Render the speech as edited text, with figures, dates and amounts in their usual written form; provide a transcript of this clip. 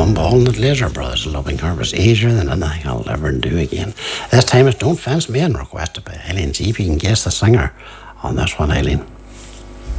Ball and the Glazer Brothers, Loving Her was easier than anything I'll ever do again. This time it's Don't Fence Me In, requested by Eileen. See if you can guess the singer on this one, Eileen.